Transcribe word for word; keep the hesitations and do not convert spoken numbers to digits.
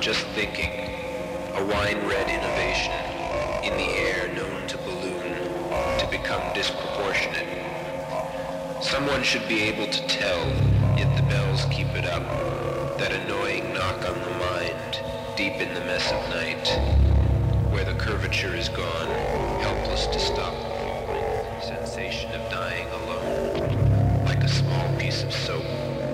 just thinking, a wine-red innovation, in the air known to balloon, to become disproportionate. Someone should be able to tell, yet the bells keep it up, that annoying knock on the mind, deep in the mess of night, where the curvature is gone.